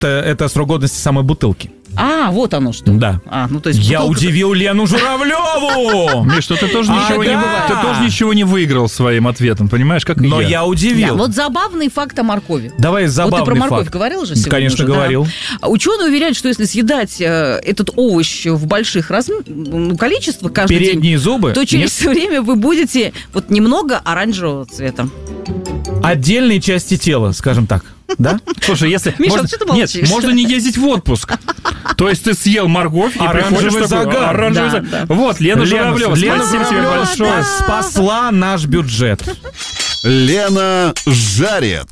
это срок годности самой бутылки. Вот оно что. Да. То есть я удивил Лену Журавлеву! Миш, что ты тоже ничего не выиграл своим ответом, понимаешь, как и я. Но я удивил. Вот забавный факт о моркови. Давай забавный факт. Вот ты про морковь говорил же сегодня? Конечно, уже, говорил. Да. Ученые уверяют, что если съедать этот овощ в больших количествах каждый день... Передние зубы? То через время вы будете немного оранжевого цвета. Отдельные части тела, скажем так. Да? Слушай, если... Миша, что ты молчишь? Нет, можно не ездить в отпуск. То есть ты съел морковь и приходишь загар. Оранжевый загар. Вот, Лена Журавлева, спасибо тебе большое. Спасла наш бюджет. Лена жарит.